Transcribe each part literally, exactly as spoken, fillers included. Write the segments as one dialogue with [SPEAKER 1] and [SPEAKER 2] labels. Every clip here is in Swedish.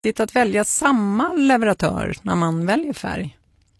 [SPEAKER 1] viktigt att välja samma leverantör när man väljer färg?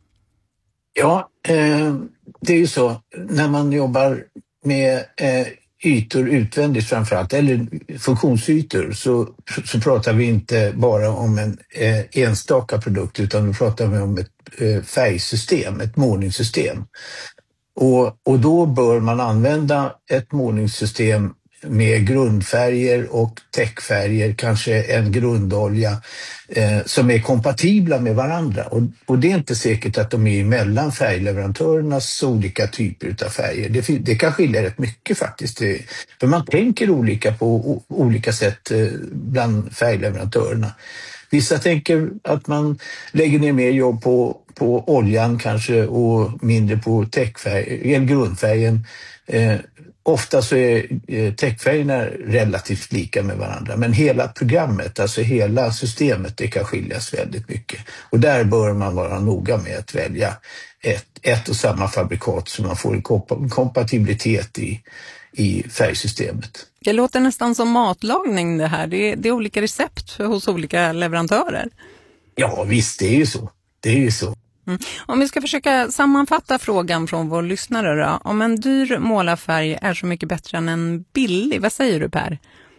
[SPEAKER 2] Ja, eh, det är ju så. När man jobbar med eh, ytor utvändigt framförallt, eller funktionsytor, så, så pratar vi inte bara om en eh, enstaka produkt, utan vi pratar om ett eh, färgsystem, ett målningssystem. Och, och då bör man använda ett målningssystem med grundfärger och täckfärger, kanske en grundolja eh, som är kompatibla med varandra. Och, och det är inte säkert att de är mellan färgleverantörernas olika typer av färger. Det, det kan skilja rätt mycket faktiskt. Det, för man tänker olika på o, olika sätt eh, bland färgleverantörerna. Vissa tänker att man lägger ner mer jobb på, på oljan kanske och mindre på täckfärg, eller grundfärgen. Eh, ofta så är eh, täckfärgerna relativt lika med varandra, men hela programmet, alltså hela systemet, det kan skiljas väldigt mycket. Och där bör man vara noga med att välja ett, ett och samma fabrikat så man får en komp- kompatibilitet i, i färgsystemet.
[SPEAKER 1] Det låter nästan som matlagning det här. Det är, det är olika recept hos olika leverantörer.
[SPEAKER 2] Ja visst, det är ju så. Det är ju så.
[SPEAKER 1] Mm. Om vi ska försöka sammanfatta frågan från vår lyssnare då. Om en dyr målarfärg är så mycket bättre än en billig, vad säger du Per?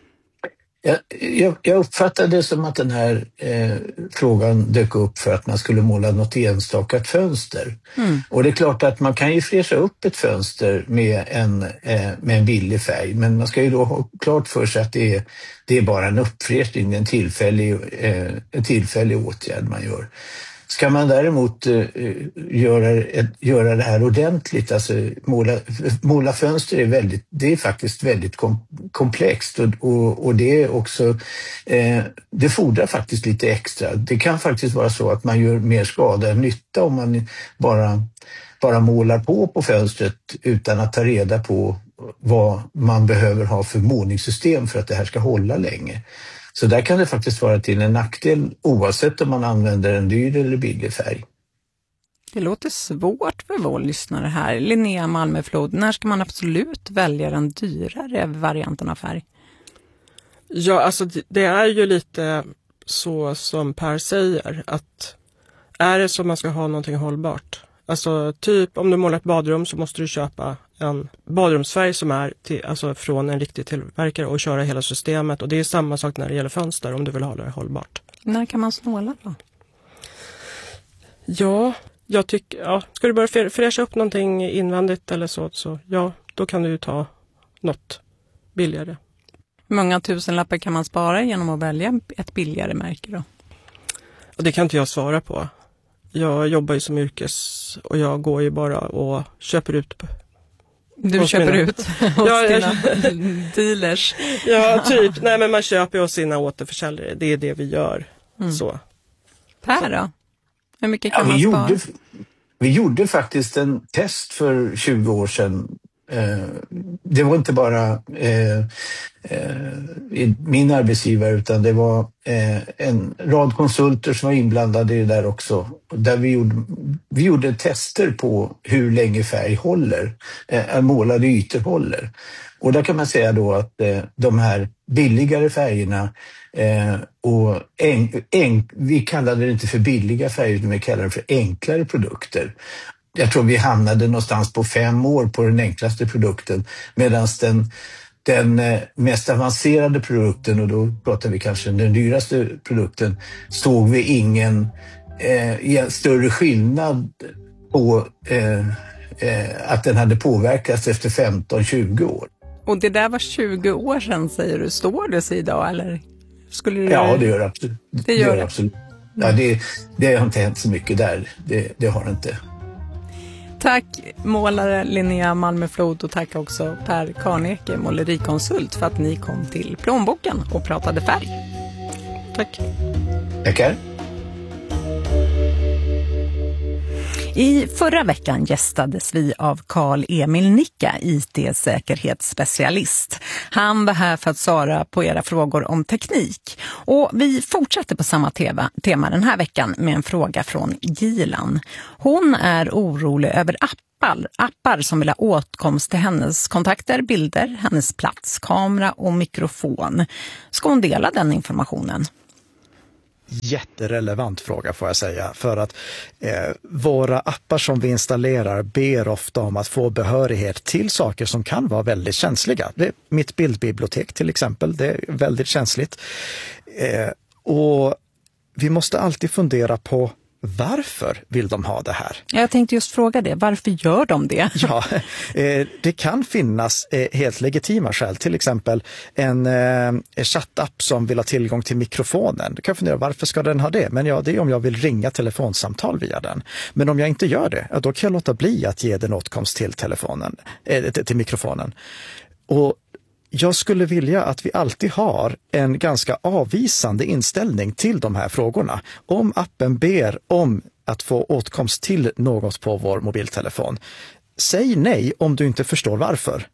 [SPEAKER 2] Jag, jag, jag uppfattade det som att den här eh, frågan dök upp för att man skulle måla något enstaka fönster. Mm. Och det är klart att man kan ju fräscha upp ett fönster med en, eh, med en billig färg. Men man ska ju då ha klart för sig att det är, det är bara en uppfräschning, en tillfällig, eh, en tillfällig åtgärd man gör. Ska man däremot eh, göra, ett, göra det här ordentligt, alltså måla, måla fönster är väldigt, det är faktiskt väldigt kom, komplext och, och, och det är också, eh, det fordrar faktiskt lite extra. Det kan faktiskt vara så att man gör mer skada än nytta om man bara, bara målar på på fönstret utan att ta reda på vad man behöver ha för målningssystem för att det här ska hålla länge. Så där kan det faktiskt vara till en nackdel oavsett om man använder en dyr eller billig färg.
[SPEAKER 1] Det låter svårt för vår lyssnare här. Linnea Malmeflod, när ska man absolut välja den dyrare varianten av färg?
[SPEAKER 3] Ja, alltså det är ju lite så som Per säger, att är det så man ska ha någonting hållbart. Alltså typ om du målar ett badrum så måste du köpa en badrumsfärg som är till, alltså från en riktig tillverkare och köra hela systemet. Och det är samma sak när det gäller fönster om du vill ha det hållbart.
[SPEAKER 1] När kan man snåla då?
[SPEAKER 3] Ja, jag tycker, ja, ska du börja fräscha upp någonting invändigt eller så, så ja, då kan du ju ta något billigare.
[SPEAKER 1] Hur många tusenlappar kan man spara genom att välja ett billigare märke då?
[SPEAKER 3] Det kan inte jag svara på. Jag jobbar ju som yrkes och jag går ju bara och köper ut.
[SPEAKER 1] Du köper mina... ut hos ja, dina dealers.
[SPEAKER 3] Ja, typ. Nej, men man köper ju hos sina återförsäljare. Det är det vi gör. Mm. Så.
[SPEAKER 1] Per då? Hur mycket kan
[SPEAKER 2] ja,
[SPEAKER 1] man
[SPEAKER 2] vi
[SPEAKER 1] spara?
[SPEAKER 2] Gjorde, vi gjorde faktiskt en test för tjugo år sedan. Eh, det var inte bara eh, eh, min arbetsgivare utan det var eh, en rad konsulter som var inblandade i det där också. Där vi gjorde, vi gjorde tester på hur länge färg håller, eh, målade ytor håller. Och där kan man säga då att eh, de här billigare färgerna eh, och en, en, vi kallade det inte för billiga färger utan vi kallade det för enklare produkter. Jag tror vi hamnade någonstans på fem år på den enklaste produkten medan den, den mest avancerade produkten, och då pratar vi kanske den dyraste produkten, såg vi ingen eh, större skillnad på eh, eh, att den hade påverkats efter femton tjugo år.
[SPEAKER 1] Och det där var tjugo år sedan säger du, står det sig idag eller? Skulle du...
[SPEAKER 2] Ja, det gör det absolut.
[SPEAKER 1] Det gör det.
[SPEAKER 2] det absolut. Ja, det, det har inte hänt så mycket där, det, det har det inte.
[SPEAKER 1] Tack målare Linnea Malmeflod och tack också Per Karneke, målerikonsult, för att ni kom till Plånboken och pratade färg. Tack.
[SPEAKER 2] Tackar.
[SPEAKER 1] I förra veckan gästades vi av Carl Emil Nicka, I T-säkerhetsspecialist. Han var här för att svara på era frågor om teknik. Och vi fortsätter på samma tema, tema den här veckan med en fråga från Gilan. Hon är orolig över appar, appar som vill ha åtkomst till hennes kontakter, bilder, hennes plats, kamera och mikrofon. Ska hon dela den informationen?
[SPEAKER 4] jätterelevant fråga får jag säga. För att eh, våra appar som vi installerar ber ofta om att få behörighet till saker som kan vara väldigt känsliga. Det är mitt bildbibliotek till exempel, det är väldigt känsligt. Eh, och vi måste alltid fundera på varför vill de ha det här?
[SPEAKER 1] Jag tänkte just fråga det. Varför gör de det?
[SPEAKER 4] Ja, eh, det kan finnas eh, helt legitima skäl. Till exempel en eh, chattapp som vill ha tillgång till mikrofonen. Du kan fundera, varför ska den ha det? Men ja, det är om jag vill ringa telefonsamtal via den. Men om jag inte gör det, ja, då kan jag låta bli att ge den åtkomst till telefonen, eh, till mikrofonen. Och jag skulle vilja att vi alltid har en ganska avvisande inställning till de här frågorna. Om appen ber om att få åtkomst till något på vår mobiltelefon, säg nej om du inte förstår varför.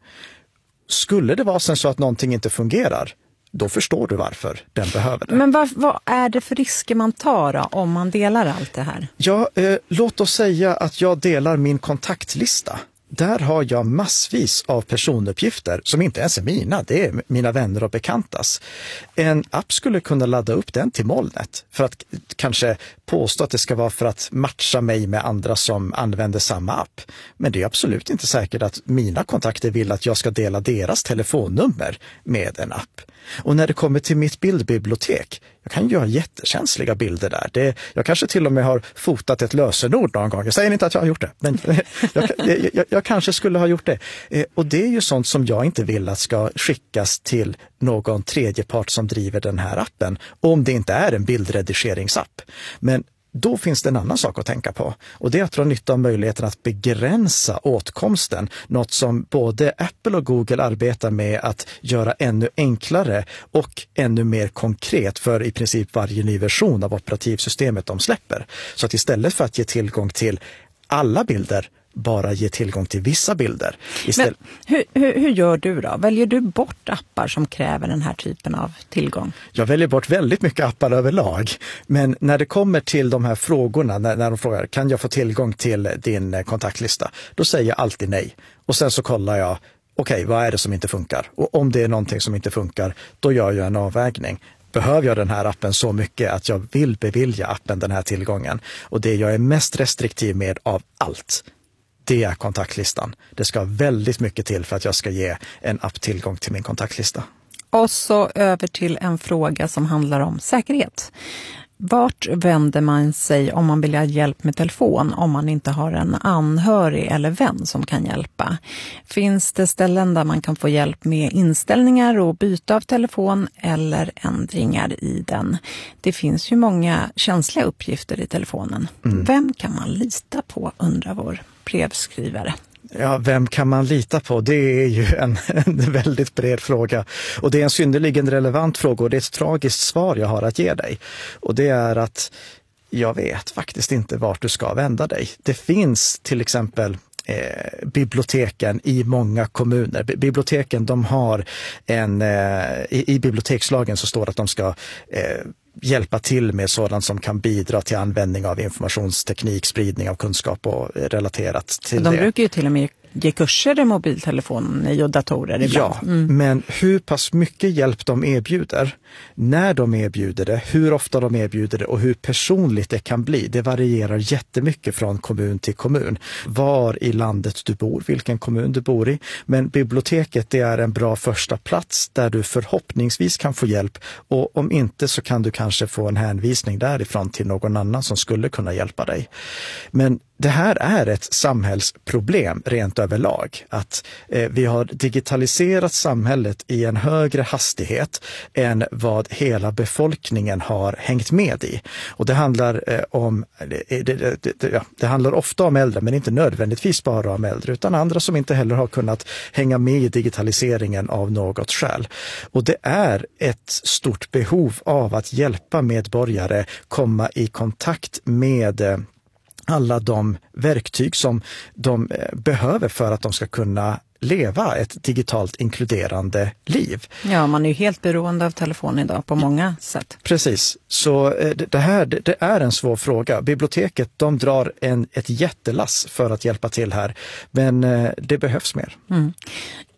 [SPEAKER 4] Skulle det vara sen så att någonting inte fungerar, då förstår du varför den behöver det.
[SPEAKER 1] Men vad, vad är det för risker man tar då, om man delar allt det här?
[SPEAKER 4] Ja, eh, låt oss säga att jag delar min kontaktlista. Där har jag massvis av personuppgifter som inte ens är mina, det är mina vänner och bekantas. En app skulle kunna ladda upp den till molnet för att kanske påstå att det ska vara för att matcha mig med andra som använder samma app. Men det är absolut inte säkert att mina kontakter vill att jag ska dela deras telefonnummer med en app. Och när det kommer till mitt bildbibliotek, jag kan göra jättekänsliga bilder där. Det, jag kanske till och med har fotat ett lösenord någon gång. Jag säger inte att jag har gjort det, men jag, jag, jag, jag kanske skulle ha gjort det. Eh, och det är ju sånt som jag inte vill att ska skickas till någon tredjepart som driver den här appen, om det inte är en bildredigeringsapp. Men då finns det en annan sak att tänka på, och det är att dra nytta av möjligheten att begränsa åtkomsten, något som både Apple och Google arbetar med att göra ännu enklare och ännu mer konkret för i princip varje ny version av operativsystemet de släpper. Så att istället för att ge tillgång till alla bilder, bara ge tillgång till vissa bilder. Istället...
[SPEAKER 1] Men hur, hur, hur gör du då? Väljer du bort appar som kräver den här typen av tillgång?
[SPEAKER 4] Jag väljer bort väldigt mycket appar överlag. Men när det kommer till de här frågorna, när, när de frågar, kan jag få tillgång till din kontaktlista? Då säger jag alltid nej. Och sen så kollar jag, okej, okay, vad är det som inte funkar? Och om det är någonting som inte funkar, då gör jag en avvägning. Behöver jag den här appen så mycket att jag vill bevilja appen den här tillgången? Och det jag är mest restriktiv med av allt, det är kontaktlistan. Det ska väldigt mycket till för att jag ska ge en app tillgång till min kontaktlista.
[SPEAKER 1] Och så över till en fråga som handlar om säkerhet. Vart vänder man sig om man vill ha hjälp med telefon om man inte har en anhörig eller vän som kan hjälpa? Finns det ställen där man kan få hjälp med inställningar och byte av telefon eller ändringar i den? Det finns ju många känsliga uppgifter i telefonen. Mm. Vem kan man lita på, undrar vår brevskrivare.
[SPEAKER 4] Ja, vem kan man lita på? Det är ju en, en väldigt bred fråga. Och det är en synnerligen relevant fråga, och det är ett tragiskt svar jag har att ge dig. Och det är att jag vet faktiskt inte vart du ska vända dig. Det finns till exempel eh, biblioteken i många kommuner. Biblioteken, de har en... Eh, i, I bibliotekslagen så står det att de ska... Eh, hjälpa till med sådant som kan bidra till användning av informationsteknik, spridning av kunskap och relaterat till
[SPEAKER 1] de
[SPEAKER 4] det.
[SPEAKER 1] De brukar ju till och med ge kurser i mobiltelefoner och datorer ibland.
[SPEAKER 4] Ja, mm. Men hur pass mycket hjälp de erbjuder, när de erbjuder det, hur ofta de erbjuder det och hur personligt det kan bli, det varierar jättemycket från kommun till kommun. Var i landet du bor, vilken kommun du bor i. Men biblioteket, det är en bra första plats där du förhoppningsvis kan få hjälp, och om inte så kan du kanske få en hänvisning därifrån till någon annan som skulle kunna hjälpa dig. Men det här är ett samhällsproblem rent överlag, att eh, vi har digitaliserat samhället i en högre hastighet än vad hela befolkningen har hängt med i. Och det handlar eh, om det, det, det, ja, det handlar ofta om äldre, men inte nödvändigtvis bara om äldre, utan andra som inte heller har kunnat hänga med i digitaliseringen av något skäl. Och det är ett stort behov av att hjälpa medborgare komma i kontakt med eh, alla de verktyg som de behöver för att de ska kunna leva ett digitalt inkluderande liv.
[SPEAKER 1] Ja, man är ju helt beroende av telefon idag på många sätt.
[SPEAKER 4] Precis, så det här det är en svår fråga. Biblioteket, de drar en, ett jättelass för att hjälpa till här, men det behövs mer.
[SPEAKER 1] Mm.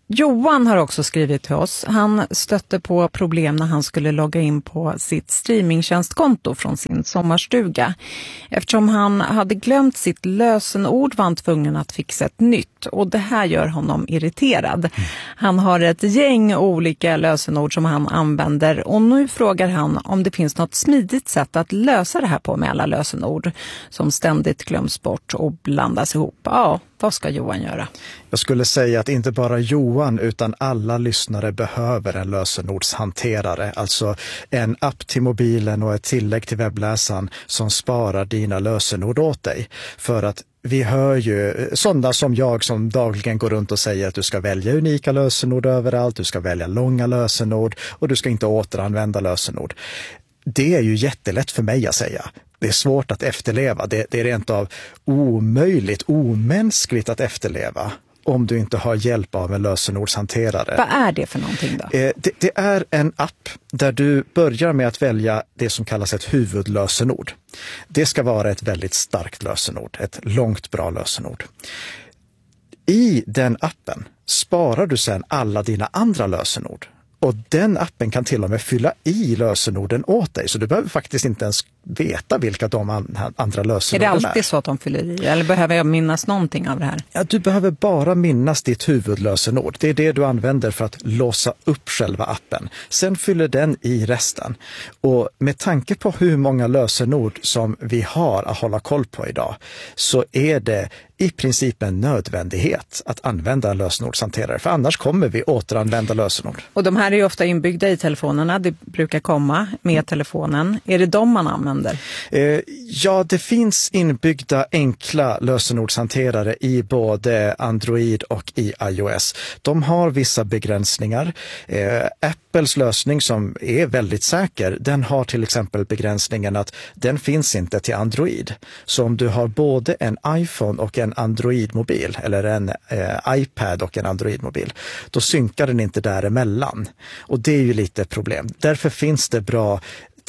[SPEAKER 1] Johan har också skrivit till oss. Han stötte på problem när han skulle logga in på sitt streamingtjänstkonto från sin sommarstuga. Eftersom han hade glömt sitt lösenord var han tvungen att fixa ett nytt. Och det här gör honom irriterad. Mm. Han har ett gäng olika lösenord som han använder. Och nu frågar han om det finns något smidigt sätt att lösa det här på med alla lösenord som ständigt glöms bort och blandas ihop. Ja, vad ska Johan göra?
[SPEAKER 4] Jag skulle säga att inte bara Johan utan alla lyssnare behöver en lösenordshanterare. Alltså en app till mobilen och ett tillägg till webbläsaren som sparar dina lösenord åt dig. För att vi hör ju sådana som jag som dagligen går runt och säger att du ska välja unika lösenord överallt, du ska välja långa lösenord och du ska inte återanvända lösenord. Det är ju jättelätt för mig att säga. Det är svårt att efterleva. Det, det är rent av omöjligt, omänskligt att efterleva om du inte har hjälp av en lösenordshanterare.
[SPEAKER 1] Vad är det för någonting då?
[SPEAKER 4] Eh, det, det är en app där du börjar med att välja det som kallas ett huvudlösenord. Det ska vara ett väldigt starkt lösenord, ett långt bra lösenord. I den appen sparar du sedan alla dina andra lösenord. Och den appen kan till och med fylla i lösenorden åt dig. Så du behöver faktiskt inte ens veta vilka de andra lösenorden är.
[SPEAKER 1] Är det alltid så att de fyller i? Eller behöver jag minnas någonting av det här?
[SPEAKER 4] Ja, du behöver bara minnas ditt huvudlösenord. Det är det du använder för att låsa upp själva appen. Sen fyller den i resten. Och med tanke på hur många lösenord som vi har att hålla koll på idag så är det i princip en nödvändighet att använda en lösenordshanterare. För annars kommer vi återanvända lösenord.
[SPEAKER 1] Och de här är ju ofta inbyggda i telefonerna. Det brukar komma med telefonen. Är det de man använder?
[SPEAKER 4] Eh, ja, det finns inbyggda enkla lösenordshanterare i både Android och i iOS. De har vissa begränsningar. Eh, Apples lösning som är väldigt säker, den har till exempel begränsningen att den finns inte till Android. Så om du har både en iPhone och en Android-mobil eller en eh, iPad och en Android-mobil, då synkar den inte däremellan. Och det är ju lite problem. Därför finns det bra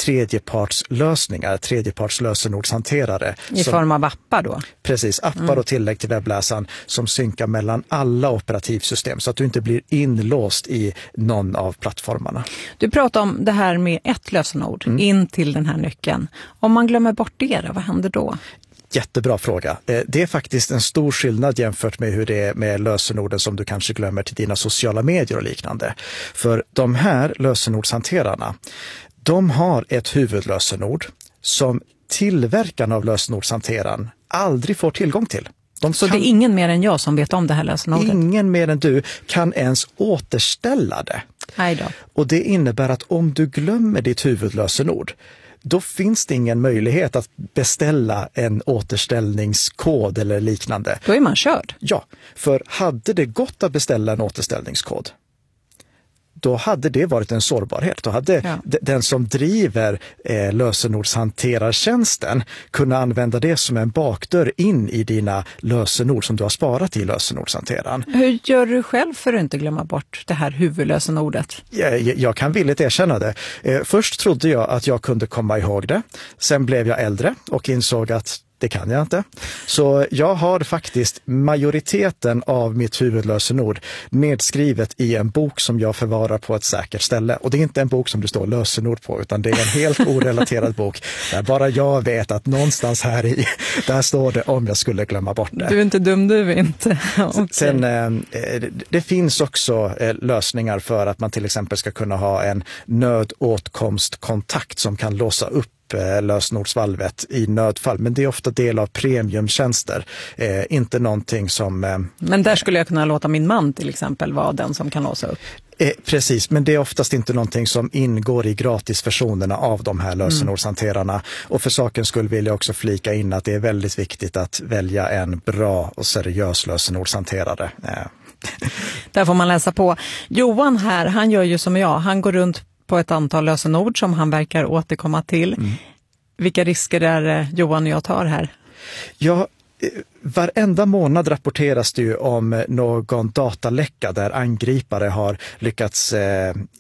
[SPEAKER 4] tredjepartslösningar, tredjepartslösenordshanterare.
[SPEAKER 1] I
[SPEAKER 4] som,
[SPEAKER 1] form av appar då?
[SPEAKER 4] Precis, appar
[SPEAKER 1] mm.
[SPEAKER 4] och tillägg till webbläsaren som synkar mellan alla operativsystem så att du inte blir inlåst i någon av plattformarna.
[SPEAKER 1] Du pratar om det här med ett lösenord mm. in till den här nyckeln. Om man glömmer bort det, vad händer då?
[SPEAKER 4] Jättebra fråga. Det är faktiskt en stor skillnad jämfört med hur det är med lösenorden som du kanske glömmer till dina sociala medier och liknande. För de här lösenordshanterarna, de har ett huvudlösenord som tillverkarna av lösenordshanteraren aldrig får tillgång till. De
[SPEAKER 1] Så
[SPEAKER 4] kan,
[SPEAKER 1] det är ingen mer än jag som vet om det här lösenordet?
[SPEAKER 4] Ingen mer än du kan ens återställa det.
[SPEAKER 1] Nej då.
[SPEAKER 4] Och det innebär att om du glömmer ditt huvudlösenord, då finns det ingen möjlighet att beställa en återställningskod eller liknande.
[SPEAKER 1] Då är man körd.
[SPEAKER 4] Ja, för hade det gått att beställa en återställningskod, då hade det varit en sårbarhet. Då hade ja. d- den som driver eh, lösenordshanterartjänsten kunna använda det som en bakdörr in i dina lösenord som du har sparat i lösenordshanteraren.
[SPEAKER 1] Hur gör du själv för att inte glömma bort det här huvudlösenordet?
[SPEAKER 4] Jag, jag kan villigt erkänna det. Eh, först trodde jag att jag kunde komma ihåg det. Sen blev jag äldre och insåg att det kan jag inte. Så jag har faktiskt majoriteten av mitt huvudlösenord nedskrivet i en bok som jag förvarar på ett säkert ställe. Och det är inte en bok som det står lösenord på, utan det är en helt orelaterad bok där bara jag vet att någonstans här i, där står det om jag skulle glömma bort det.
[SPEAKER 1] Du är inte dum, du är inte. Okay.
[SPEAKER 4] Sen, eh, det finns också eh, lösningar för att man till exempel ska kunna ha en nödåtkomstkontakt som kan låsa upp lösenordsvalvet i nödfall, men det är ofta del av premiumtjänster, eh, inte någonting som... Eh,
[SPEAKER 1] men där skulle jag kunna låta min man till exempel vara den som kan låsa upp.
[SPEAKER 4] Eh, precis, men det är oftast inte någonting som ingår i gratisversionerna av de här lösenordshanterarna. Mm. Och för sakens skull vill jag också flika in att det är väldigt viktigt att välja en bra och seriös lösenordshanterare. Eh.
[SPEAKER 1] Där får man läsa på. Johan här, han gör ju som jag, han går runt på ett antal lösenord som han verkar återkomma till. Mm. Vilka risker är det Johan och jag tar här?
[SPEAKER 4] Ja, varenda månad rapporteras det ju om någon dataläcka där angripare har lyckats eh, ja,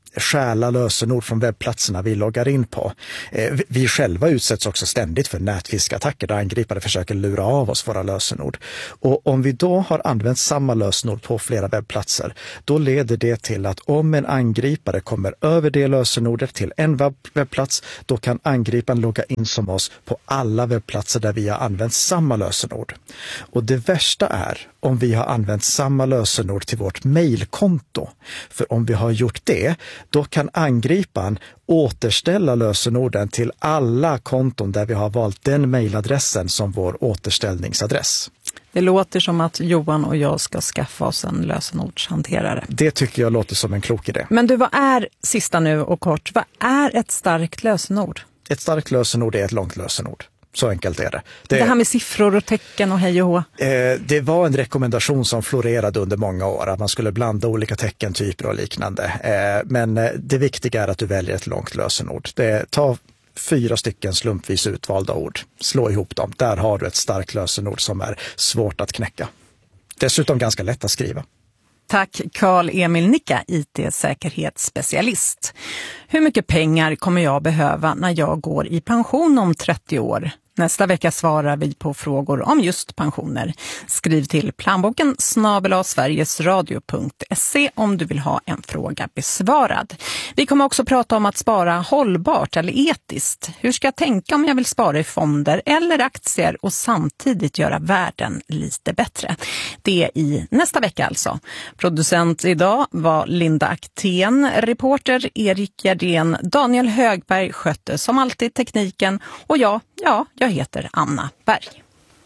[SPEAKER 4] stjäla lösenord från webbplatserna vi loggar in på. Eh, vi själva utsätts också ständigt för nätfiskattacker där angripare försöker lura av oss våra lösenord. Och om vi då har använt samma lösenord på flera webbplatser, då leder det till att om en angripare kommer över det lösenordet till en webb- webbplats, då kan angriparen logga in som oss på alla webbplatser där vi har använt samma lösenord. Och det värsta är om vi har använt samma lösenord till vårt mejlkonto. För om vi har gjort det, då kan angriparen återställa lösenorden till alla konton där vi har valt den mejladressen som vår återställningsadress.
[SPEAKER 1] Det låter som att Johan och jag ska skaffa oss en lösenordshanterare.
[SPEAKER 4] Det tycker jag låter som en klok idé.
[SPEAKER 1] Men du, vad är, sista nu och kort, vad är ett starkt lösenord?
[SPEAKER 4] Ett starkt lösenord är ett långt lösenord. Så enkelt är det. Det,
[SPEAKER 1] det här med siffror och tecken och hej och hå.
[SPEAKER 4] Eh, det var en rekommendation som florerade under många år, att man skulle blanda olika teckentyper och liknande. Eh, men det viktiga är att du väljer ett långt lösenord. Det, ta fyra stycken slumpvis utvalda ord, slå ihop dem. Där har du ett starkt lösenord som är svårt att knäcka. Dessutom ganska lätt att skriva.
[SPEAKER 1] Tack Carl-Emil Nicka, I T-säkerhetsspecialist. Hur mycket pengar kommer jag behöva när jag går i pension om trettio år? Nästa vecka svarar vi på frågor om just pensioner. Skriv till planboken snabel-a sverigesradio punkt se om du vill ha en fråga besvarad. Vi kommer också prata om att spara hållbart eller etiskt. Hur ska jag tänka om jag vill spara i fonder eller aktier och samtidigt göra världen lite bättre? Det är i nästa vecka alltså. Producent idag var Linda Aktén, reporter Erik Gerdén, Daniel Högberg skötte som alltid tekniken och jag, ja, jag heter Anna Berg.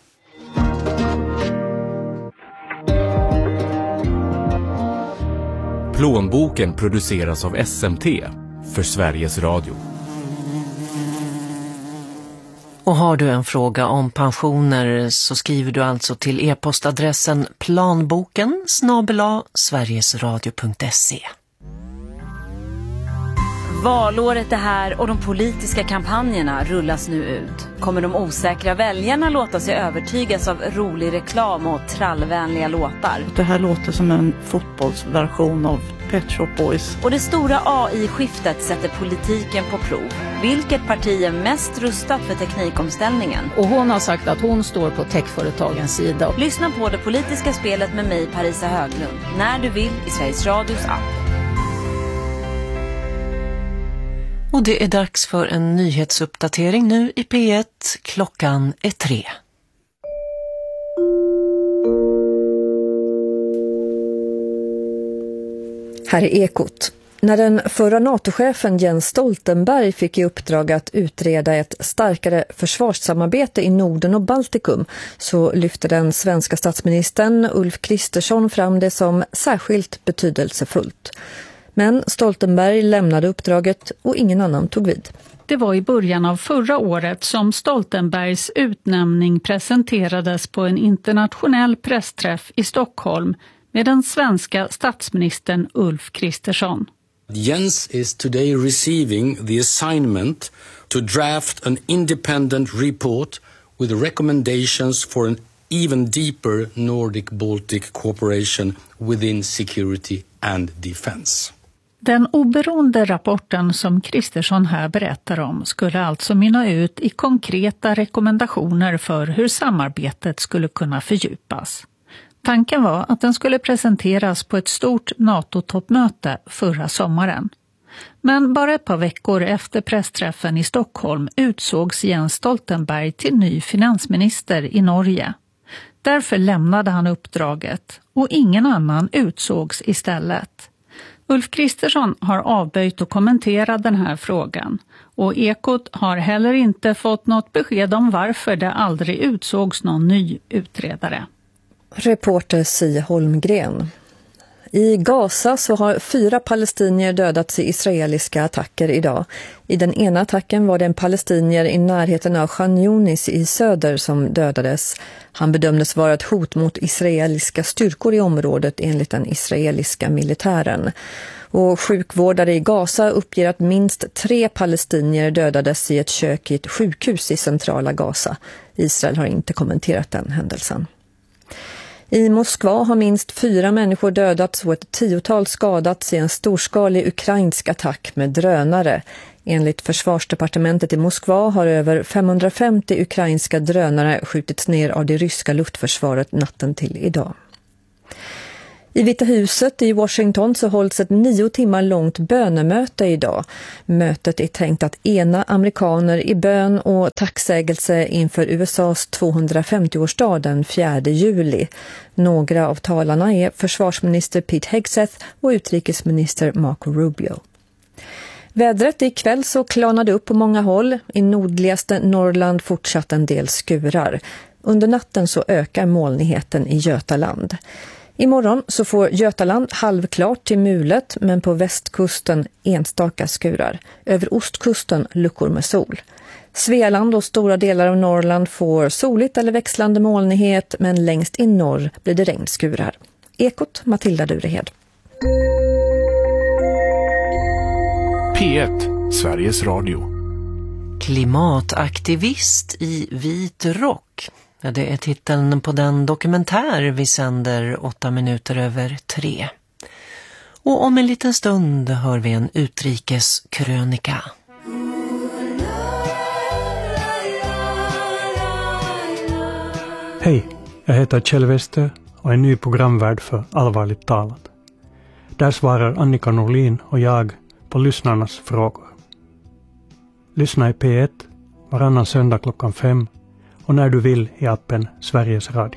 [SPEAKER 5] Plånboken produceras av S M T för Sveriges Radio.
[SPEAKER 6] Och har du en fråga om pensioner så skriver du alltså till e-postadressen planboken snabel-a sverigesradio punkt se.
[SPEAKER 7] Valåret är här och de politiska kampanjerna rullas nu ut. Kommer de osäkra väljarna låta sig övertygas av rolig reklam och trallvänliga låtar?
[SPEAKER 8] Det här låter som en fotbollsversion av Pet Shop Boys.
[SPEAKER 7] Och det stora A I-skiftet sätter politiken på prov. Vilket parti är mest rustat för teknikomställningen?
[SPEAKER 9] Och hon har sagt att hon står på techföretagens sida.
[SPEAKER 7] Lyssna på det politiska spelet med mig, Parisa Höglund, när du vill i Sveriges Radios app.
[SPEAKER 6] Och det är dags för en nyhetsuppdatering nu i P ett. Klockan är tre.
[SPEAKER 10] Här är Ekot. När den förra NATO-chefen Jens Stoltenberg fick i uppdrag att utreda ett starkare försvarssamarbete i Norden och Baltikum så lyfte den svenska statsministern Ulf Kristersson fram det som särskilt betydelsefullt. Men Stoltenberg lämnade uppdraget och ingen annan tog vid.
[SPEAKER 11] Det var i början av förra året som Stoltenbergs utnämning presenterades på en internationell pressträff i Stockholm med den svenska statsministern Ulf Kristersson.
[SPEAKER 12] Jens is today receiving the assignment to draft an independent report with recommendations for an even deeper Nordic-Baltic cooperation within security and defense.
[SPEAKER 11] Den oberoende rapporten som Kristersson här berättar om skulle alltså mynna ut i konkreta rekommendationer för hur samarbetet skulle kunna fördjupas. Tanken var att den skulle presenteras på ett stort NATO-toppmöte förra sommaren. Men bara ett par veckor efter pressträffen i Stockholm utsågs Jens Stoltenberg till ny finansminister i Norge. Därför lämnade han uppdraget och ingen annan utsågs istället. Ulf Kristersson har avböjt att kommentera den här frågan och Ekot har heller inte fått något besked om varför det aldrig utsågs någon ny utredare.
[SPEAKER 10] Reporter Si Holmgren. I Gaza så har fyra palestinier dödats i israeliska attacker idag. I den ena attacken var det en palestinier i närheten av Khan Yunis i söder som dödades. Han bedömdes vara ett hot mot israeliska styrkor i området enligt den israeliska militären. Och sjukvårdare i Gaza uppger att minst tre palestinier dödades i ett kök i ett sjukhus i centrala Gaza. Israel har inte kommenterat den händelsen. I Moskva har minst fyra människor dödats och ett tiotal skadats i en storskalig ukrainsk attack med drönare. Enligt försvarsdepartementet i Moskva har över femhundrafemtio ukrainska drönare skjutits ner av det ryska luftförsvaret natten till idag. I Vita huset i Washington så hålls ett nio timmar långt bönemöte idag. Mötet är tänkt att ena amerikaner i bön och tacksägelse inför U S A:s tvåhundrafemtioårsdag den fjärde juli. Några av talarna är försvarsminister Pete Hegseth och utrikesminister Marco Rubio. Vädret ikväll så klarnade upp på många håll. I nordligaste Norrland fortsatt en del skurar. Under natten så ökar molnigheten i Götaland. Imorgon så får Götaland halvklart till mulet, men på västkusten enstaka skurar. Över ostkusten luckor med sol. Svealand och stora delar av Norrland får soligt eller växlande molnighet, men längst i norr blir det regnskurar. Ekot Matilda Durehed.
[SPEAKER 13] P ett, Sveriges Radio.
[SPEAKER 6] Klimataktivist i vit rock. Ja, det är titeln på den dokumentär vi sänder åtta minuter över tre. Och om en liten stund hör vi en utrikeskrönika.
[SPEAKER 14] Hej, jag heter Kjell Wester och är ny programvärd för Allvarligt talat. Där svarar Annika Norlin och jag på lyssnarnas frågor. Lyssna i P ett varannan söndag klockan fem och när du vill i appen Sveriges Radio.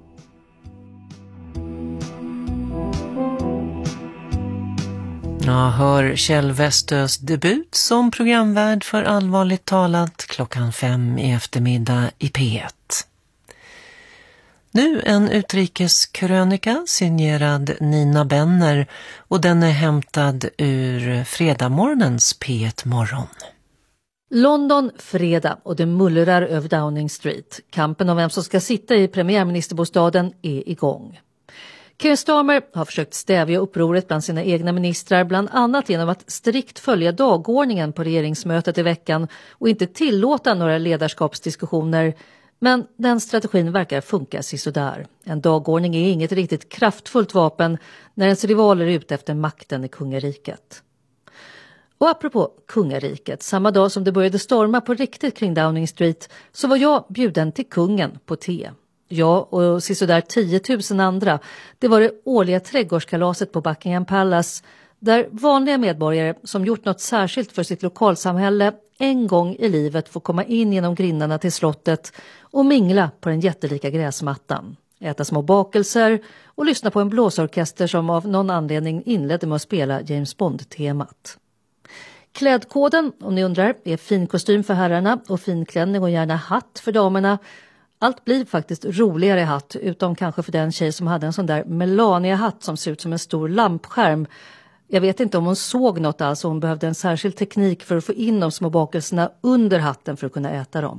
[SPEAKER 6] Ja, hör Kjell Westös debut som programvärd för Allvarligt talat klockan fem i eftermiddag i P ett. Nu en utrikeskrönika signerad Nina Benner och den är hämtad ur fredagmorgonens P ett morgon.
[SPEAKER 15] London fredag och det mullrar över Downing Street. Kampen om vem som ska sitta i premiärministerbostaden är igång. Keir Starmer har försökt stävja upproret bland sina egna ministrar, bland annat genom att strikt följa dagordningen på regeringsmötet i veckan och inte tillåta några ledarskapsdiskussioner. Men den strategin verkar funka sisådär. En dagordning är inget riktigt kraftfullt vapen när ens rivaler är ute efter makten i kungariket. Och apropå kungariket, samma dag som det började storma på riktigt kring Downing Street så var jag bjuden till kungen på te. Jag och sisådär tio tusen andra, det var det årliga trädgårdskalaset på Buckingham Palace där vanliga medborgare som gjort något särskilt för sitt lokalsamhälle en gång i livet får komma in genom grindarna till slottet och mingla på den jättelika gräsmattan. Äta små bakelser och lyssna på en blåsorkester som av någon anledning inledde med att spela James Bond-temat. Klädkoden, om ni undrar, är fin kostym för herrarna och finklänning och gärna hatt för damerna. Allt blir faktiskt roligare i hatt, utom kanske för den tjej som hade en sån där Melania-hatt som ser ut som en stor lampskärm. Jag vet inte om hon såg något alls och hon behövde en särskild teknik för att få in de små bakelserna under hatten för att kunna äta dem.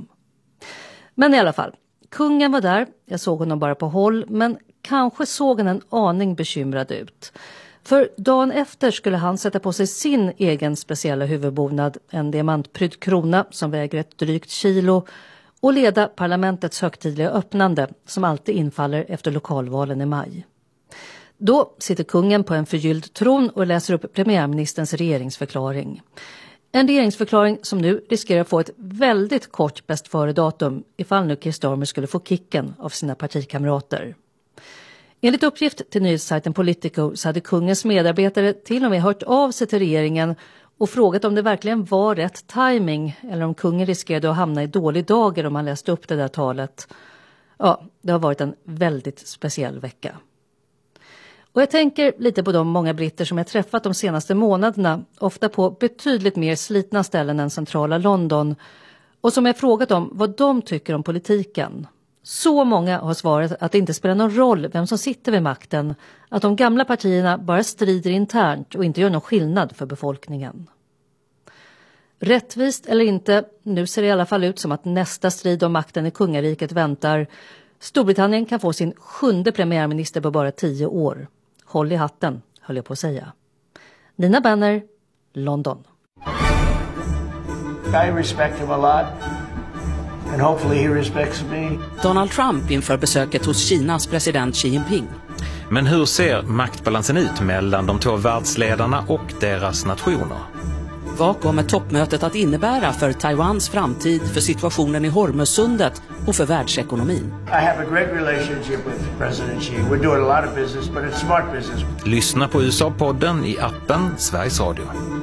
[SPEAKER 15] Men i alla fall, kungen var där, jag såg honom bara på håll, men kanske såg han en aning bekymrad ut. För dagen efter skulle han sätta på sig sin egen speciella huvudbonad, en diamantprydd krona som väger ett drygt kilo, och leda parlamentets högtidliga öppnande som alltid infaller efter lokalvalen i maj. Då sitter kungen på en förgylld tron och läser upp premiärministerns regeringsförklaring. En regeringsförklaring som nu riskerar att få ett väldigt kort bäst före datum ifall nu Keir Starmer skulle få kicken av sina partikamrater. Enligt uppgift till nyhetssajten Politico så hade kungens medarbetare till och med hört av sig till regeringen och frågat om det verkligen var rätt timing eller om kungen riskerade att hamna i dålig dager om han läste upp det där talet. Ja, det har varit en väldigt speciell vecka. Och jag tänker lite på de många britter som jag träffat de senaste månaderna, ofta på betydligt mer slitna ställen än centrala London, och som jag frågat om vad de tycker om politiken. Så många har svarat att det inte spelar någon roll vem som sitter vid makten, att de gamla partierna bara strider internt och inte gör någon skillnad för befolkningen. Rättvist eller inte, nu ser det i alla fall ut som att nästa strid om makten i kungariket väntar. Storbritannien kan få sin sjunde premiärminister på bara tio år. Håll i hatten, höll jag på att säga. Nina Benner, London.
[SPEAKER 16] I respect him a lot. and hopefully he respects me.
[SPEAKER 17] Donald Trump inför besöket hos Kinas president Xi Jinping.
[SPEAKER 18] Men hur ser maktbalansen ut mellan de två världsledarna och deras nationer?
[SPEAKER 17] Vad kommer toppmötet att innebära för Taiwans framtid, för situationen i Hormuzsundet och för världsekonomin?
[SPEAKER 16] I have a great relationship with President Xi. We're doing a lot of business, but it's smart business.
[SPEAKER 18] Lyssna på U S A-podden i appen Sveriges Radio.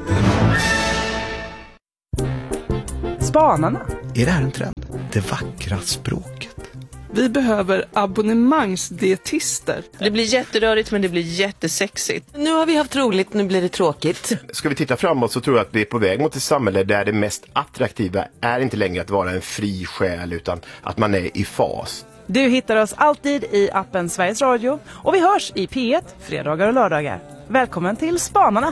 [SPEAKER 19] Spanarna.
[SPEAKER 4] Är det här en trend? Det vackra språket.
[SPEAKER 19] Vi behöver abonnemangsdietister.
[SPEAKER 20] Det blir jätterörigt men det blir jättesexigt.
[SPEAKER 21] Nu har vi haft roligt, nu blir det tråkigt.
[SPEAKER 22] Ska vi titta framåt så tror jag att vi är på väg mot ett samhälle där det mest attraktiva är inte längre att vara en fri själ utan att man är i fas.
[SPEAKER 19] Du hittar oss alltid i appen Sveriges Radio och vi hörs i P ett fredagar och lördagar. Välkommen till Spanarna.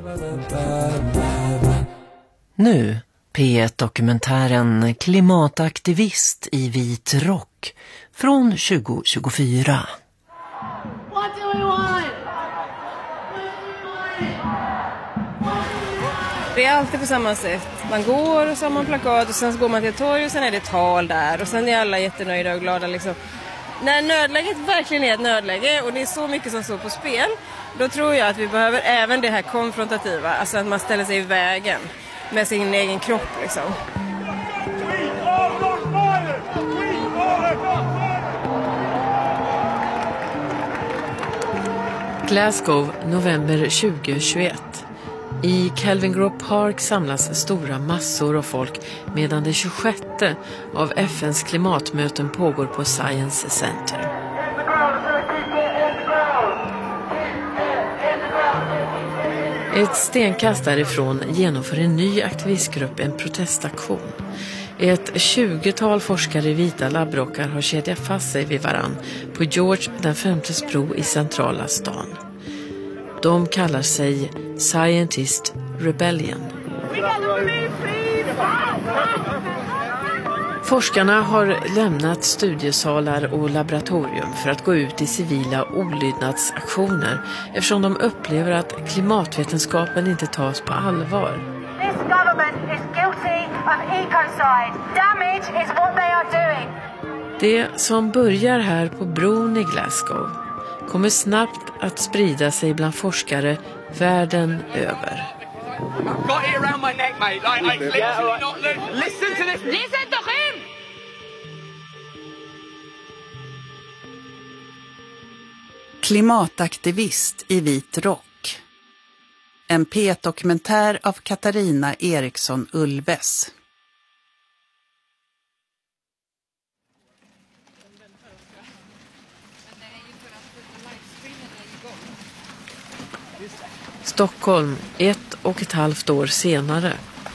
[SPEAKER 6] Nu P ett-dokumentären Klimataktivist i vit rock från tjugo tjugofyra.
[SPEAKER 23] What do we want?
[SPEAKER 24] Det är alltid på samma sätt. Man går och så har man plakat och sen så går man till ett torg och sen är det tal där och sen är alla jättenöjda och glada liksom. När nödläget verkligen är ett nödläge och det är så mycket som står på spel, då tror jag att vi behöver även det här konfrontativa, alltså att man ställer sig i vägen med sin egen kropp liksom.
[SPEAKER 25] Glasgow, november tjugo tjugoett. I Kelvingrove Park samlas stora massor av folk medan det tjugosjätte av F N:s klimatmöten pågår på Science Center. Ett stenkast därifrån genomför en ny aktivistgrupp en protestaktion. Ett tjugotal forskare i vita labbrockar har kedjat fast sig vid varann på George den femtes bro i centrala stan. De kallar sig Scientist Rebellion. Forskarna har lämnat studiesalar och laboratorium för att gå ut i civila olydnadsaktioner eftersom de upplever att klimatvetenskapen inte tas på allvar.
[SPEAKER 23] This government is guilty of ecocide. Damage is what they are doing.
[SPEAKER 25] Det som börjar här på bron i Glasgow kommer snabbt att sprida sig bland forskare världen över.
[SPEAKER 23] I've got it around my neck, mate. Like, I literally not listen to this. Listen to him!
[SPEAKER 26] Klimataktivist i vit rock. En P ett-dokumentär av Katarina Eriksson Ulves.
[SPEAKER 25] Stockholm, ett och ett halvt år senare.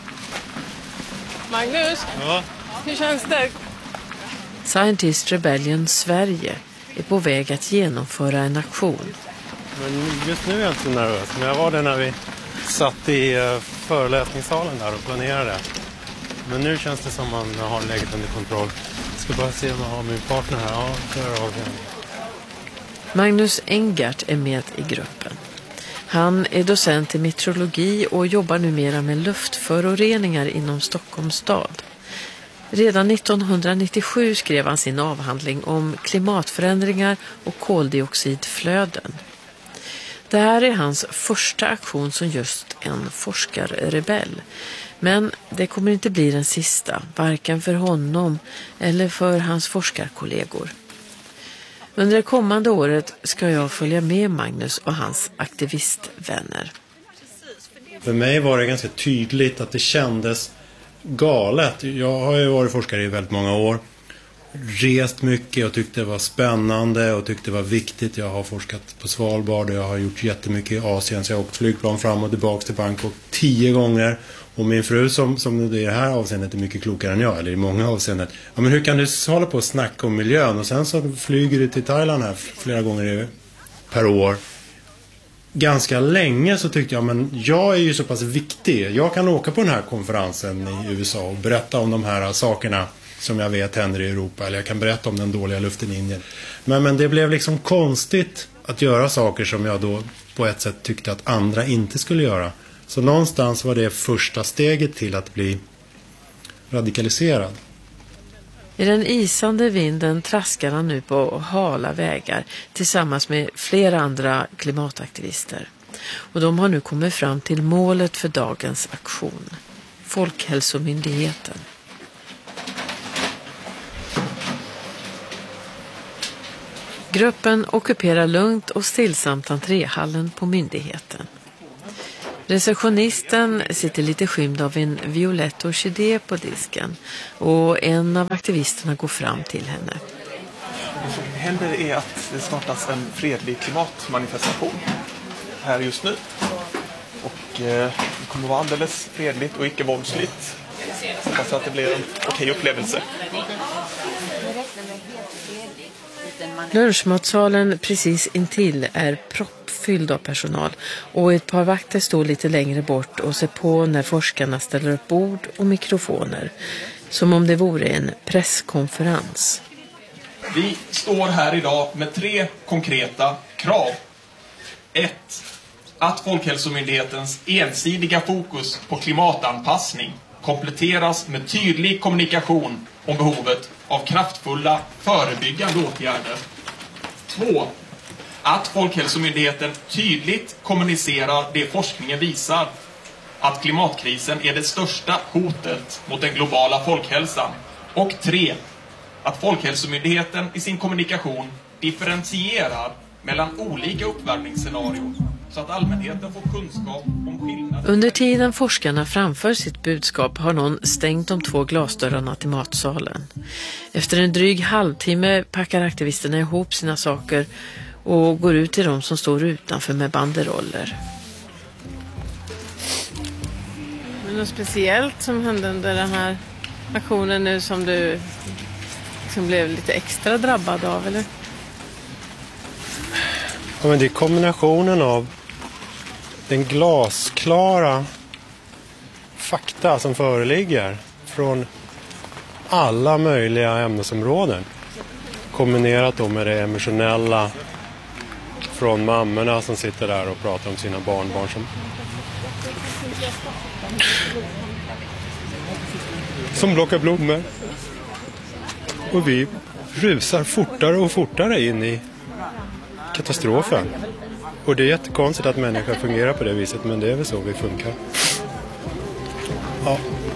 [SPEAKER 24] Magnus,
[SPEAKER 27] ja.
[SPEAKER 24] Hur känns det?
[SPEAKER 25] Scientist Rebellion Sverige är på väg att genomföra en aktion.
[SPEAKER 27] Men just nu är jag inte så nervös, men jag var det när vi satt i föreläsningssalen där och planerade. Men nu känns det som man har läget under kontroll. Jag ska bara se om jag har min partner här. Ja, kör av igen.
[SPEAKER 25] Magnus Engert är med i gruppen. Han är docent i meteorologi och jobbar numera med luftföroreningar inom Stockholms stad. Redan nittonhundranittiosju skrev han sin avhandling om klimatförändringar och koldioxidflöden. Det här är hans första aktion som just en forskarrebell. Men det kommer inte bli den sista, varken för honom eller för hans forskarkollegor. Under det kommande året ska jag följa med Magnus och hans aktivistvänner.
[SPEAKER 27] För mig var det ganska tydligt att det kändes galet. Jag har ju varit forskare i väldigt många år. Rest mycket och tyckte det var spännande och tyckte det var viktigt. Jag har forskat på Svalbard och jag har gjort jättemycket i Asien. Så jag har åkt flygplan fram och tillbaka till Bangkok tio gånger. Och min fru som, som i det här avseendet är mycket klokare än jag, eller i många avseenden. Ja, men hur kan du hålla på och snacka om miljön? Och sen så flyger du till Thailand här flera gånger per år. Ganska länge så tyckte jag, men jag är ju så pass viktig. Jag kan åka på den här konferensen i U S A och berätta om de här sakerna som jag vet händer i Europa. Eller jag kan berätta om den dåliga luften i Indien. Men, men det blev liksom konstigt att göra saker som jag då på ett sätt tyckte att andra inte skulle göra. Så någonstans var det första steget till att bli radikaliserad.
[SPEAKER 25] I den isande vinden traskar han nu på hala vägar tillsammans med flera andra klimataktivister. Och de har nu kommit fram till målet för dagens aktion. Folkhälsomyndigheten. Gruppen ockuperar lugnt och stillsamt entréhallen på myndigheten. Receptionisten sitter lite skymd av en violett orkidé på disken och en av aktivisterna går fram till henne.
[SPEAKER 1] Det som händer är att det startas en fredlig klimatmanifestation här just nu. Och eh, det kommer att vara alldeles fredligt och icke-våldsligt. Hoppas att det blir en okej upplevelse.
[SPEAKER 25] Lunchmatsalen precis intill är proppfylld av personal och ett par vakter står lite längre bort och ser på när forskarna ställer upp bord och mikrofoner. Som om det vore en presskonferens.
[SPEAKER 1] Vi står här idag med tre konkreta krav. ett. Att Folkhälsomyndighetens ensidiga fokus på klimatanpassning kompletteras med tydlig kommunikation om behovet av kraftfulla förebyggande åtgärder. två. Att Folkhälsomyndigheten tydligt kommunicerar det forskningen visar, att klimatkrisen är det största hotet mot den globala folkhälsan. Och tre. Att Folkhälsomyndigheten i sin kommunikation differentierar mellan olika uppvärmningsscenarier så att allmänheten får kunskap om skillnader.
[SPEAKER 25] Under tiden forskarna framför sitt budskap har någon stängt de två glasdörrarna till matsalen. Efter en dryg halvtimme packar aktivisterna ihop sina saker och går ut till de som står utanför med banderoller.
[SPEAKER 24] Men något speciellt som hände under den här aktionen nu som du liksom blev lite extra drabbad av, eller?
[SPEAKER 27] Ja, men det är kombinationen av den glasklara fakta som föreligger från alla möjliga ämnesområden. Kombinerat då med det emotionella från mammorna som sitter där och pratar om sina barnbarn som, som plockar blommor. Och vi rusar fortare och fortare in i katastrofen. Och det är jättekonstigt att människor fungerar på det viset, men det är väl så vi funkar. Ja.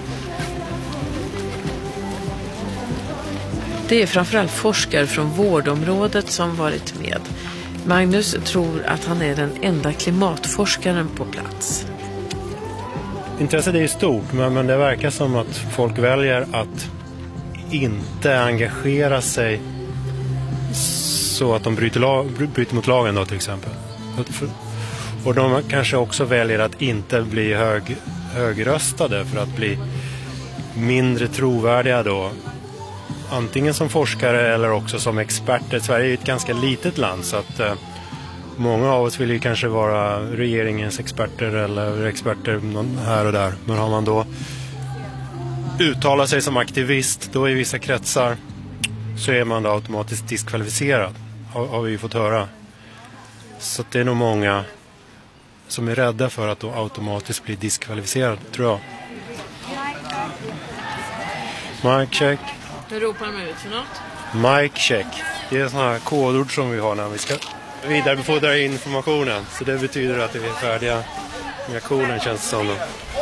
[SPEAKER 25] Det är framförallt forskare från vårdområdet som varit med. Magnus tror att han är den enda klimatforskaren på plats.
[SPEAKER 27] Intresset är ju stort, men, men det verkar som att folk väljer att inte engagera sig så att de bryter, lag, bryter mot lagen då till exempel. Och de kanske också väljer att inte bli hög, högröstade för att bli mindre trovärdiga då. Antingen som forskare eller också som experter. Sverige är ett ganska litet land så att eh, många av oss vill ju kanske vara regeringens experter eller experter här och där. Men har man då uttalat sig som aktivist då i vissa kretsar så är man då automatiskt diskvalificerad. Har, har vi ju fått höra. Så det är nog många som är rädda för att då automatiskt bli diskvalificerad, tror jag. Mic check.
[SPEAKER 25] Hur ropar de ut för något?
[SPEAKER 27] Mic check. Det är sådana här kodord som vi har när vi ska vidarebefordra informationen. Så det betyder att vi är färdiga med aktionen, känns det som.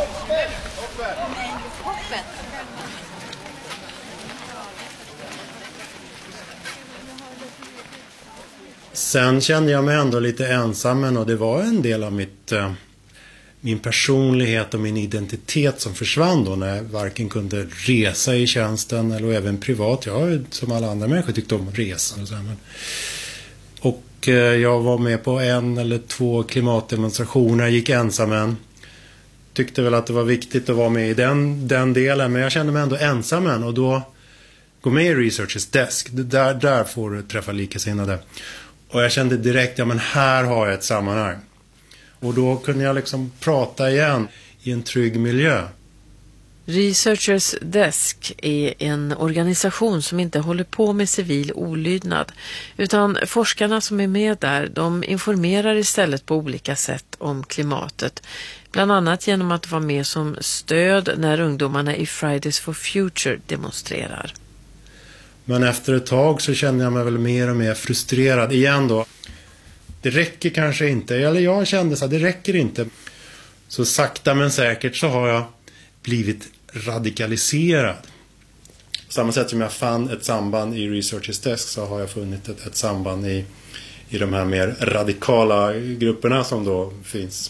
[SPEAKER 27] Sen kände jag mig ändå lite ensam, och det var en del av mitt, eh, min personlighet och min identitet som försvann då när jag varken kunde resa i tjänsten eller även privat. Jag har ju som alla andra människor tyckt om resan och så här, men... Och eh, jag var med på en eller två klimatdemonstrationer, gick ensam en. Tyckte väl att det var viktigt att vara med i den, den delen, men jag kände mig ändå ensam en, och då gå med i Researchers Desk. Där, där får du träffa likasinnade. Och jag kände direkt, ja men här har jag ett sammanhang. Och då kunde jag liksom prata igen i en trygg miljö.
[SPEAKER 25] Researchers Desk är en organisation som inte håller på med civil olydnad, utan forskarna som är med där, de informerar istället på olika sätt om klimatet. Bland annat genom att vara med som stöd när ungdomarna i Fridays for Future demonstrerar.
[SPEAKER 27] Men efter ett tag så kände jag mig väl mer och mer frustrerad igen då. Det räcker kanske inte, eller jag kände så att det räcker inte. Så sakta men säkert så har jag blivit radikaliserad. På samma sätt som jag fann ett samband i Researchers Desk så har jag funnit ett, ett samband i, i de här mer radikala grupperna som då finns.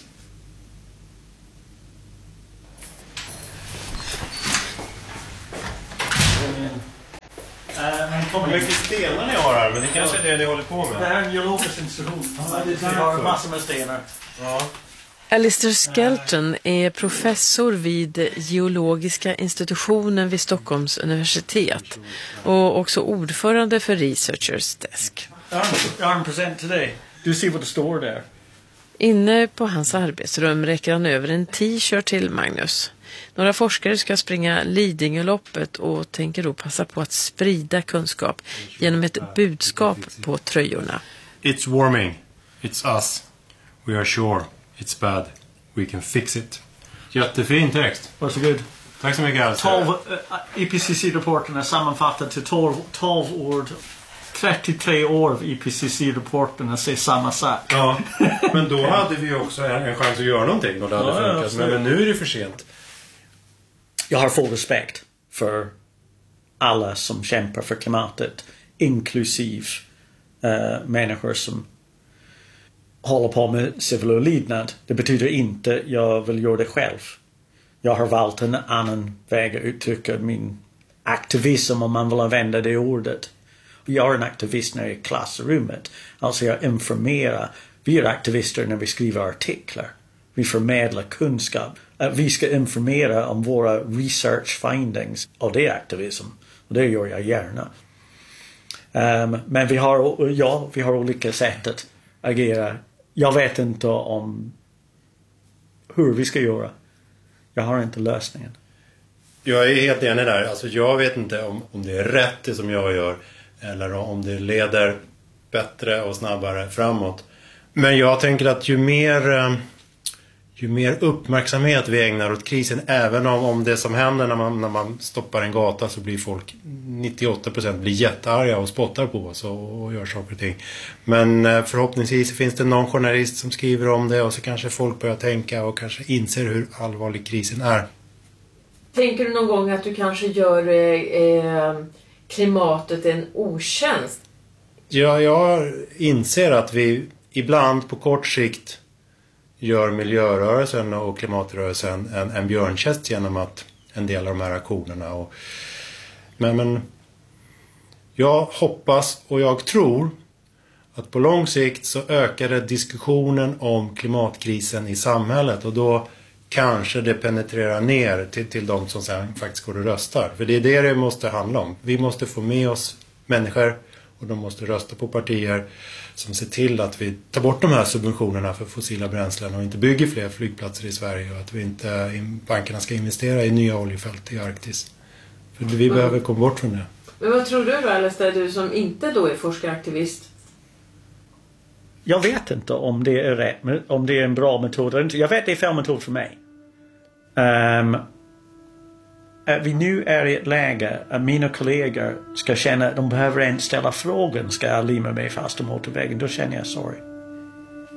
[SPEAKER 27] Hur mycket stenar ni har här, men det kanske är det ni håller på med.
[SPEAKER 2] Det här är en geologisk institution. Vi har massor med stenar.
[SPEAKER 27] Ja.
[SPEAKER 25] Alistair Skelton är professor vid geologiska institutionen vid Stockholms universitet och också ordförande för Researchers Desk.
[SPEAKER 2] Jag har en present till dig. Du ser vad det står där.
[SPEAKER 25] Inne på hans arbetsrum räcker han över en t-shirt till Magnus. Några forskare ska springa Lidingöloppet och tänker då passa på att sprida kunskap genom ett budskap på tröjorna.
[SPEAKER 27] It's warming. It's us. We are sure. It's bad. We can fix it. Jättefin text.
[SPEAKER 2] Varsågod.
[SPEAKER 27] Tack så mycket. Alltså.
[SPEAKER 2] tolv, uh, I P C C-rapporten är sammanfattad till tolv, tolv ord. trettiotre år av I P C C-rapporten säger samma sak.
[SPEAKER 27] Ja, men då hade vi också en, en chans att göra någonting och det hade ja, funkat. Men, men nu är det för sent.
[SPEAKER 2] Jag har full respekt för alla som kämpar för klimatet, inklusive uh, människor som håller på med civil olydnad. Det betyder inte att jag vill göra det själv. Jag har valt en annan väg att uttrycka min aktivism, om man vill använda det ordet. Jag är en aktivist när jag är i klassrummet. Alltså jag informerar. Vi är aktivister när vi skriver artiklar. Vi förmedlar kunskap. Vi ska informera om våra research findings. Och det är aktivism. Och det gör jag gärna. Um, men vi har, ja, vi har olika sätt att agera. Jag vet inte om hur vi ska göra. Jag har inte lösningen.
[SPEAKER 27] Jag är helt enig där. Alltså jag vet inte om, om det är rätt det som jag gör. Eller om det leder bättre och snabbare framåt. Men jag tänker att ju mer, ju mer uppmärksamhet vi ägnar åt krisen. Även om, om det som händer när man, när man stoppar en gata så blir folk nittioåtta procent blir jättearga och spottar på oss och, och gör saker och ting. Men förhoppningsvis finns det någon journalist som skriver om det och så kanske folk börjar tänka och kanske inser hur allvarlig krisen är.
[SPEAKER 25] Tänker du någon gång att du kanske gör eh, klimatet en otjänst?
[SPEAKER 27] Ja, jag inser att vi ibland på kort sikt gör miljörörelsen och klimatrörelsen en, en björntjänst genom att en del av de här aktionerna. Och, men, men jag hoppas och jag tror att på lång sikt så ökar det diskussionen om klimatkrisen i samhället och då kanske det penetrerar ner till, till de som sen faktiskt går och röstar. För det är det det måste handla om. Vi måste få med oss människor och de måste rösta på partier som ser till att vi tar bort de här subventionerna för fossila bränslen och inte bygger fler flygplatser i Sverige och att vi inte, bankerna ska investera i nya oljefält i Arktis. För vi mm. behöver komma bort från det.
[SPEAKER 25] Men vad tror du då, Alistair, du som inte då är forskaraktivist?
[SPEAKER 2] Jag vet inte om det är rätt, om det är en bra metod eller inte. Jag vet att det är fel metod för mig. Um, att vi nu är i ett läge att mina kollegor ska känna att de behöver inte ställa frågan, ska jag limma mig fast om motorvägen, då känner jag sorry.